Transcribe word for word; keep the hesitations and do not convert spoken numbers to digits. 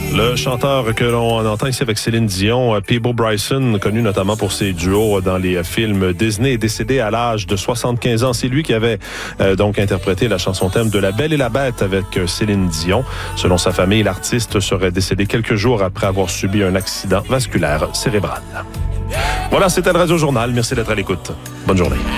Le chanteur que l'on entend ici avec Céline Dion, Peabo Bryson, connu notamment pour ses duos dans les films Disney, est décédé à l'âge de soixante-quinze ans. C'est lui qui avait euh, donc interprété la chanson thème de La Belle et la Bête avec Céline Dion. Selon sa famille, l'artiste serait décédé quelques jours après avoir subi un accident vasculaire cérébral. Voilà, c'était le Radio Journal. Merci d'être à l'écoute. Bonne journée.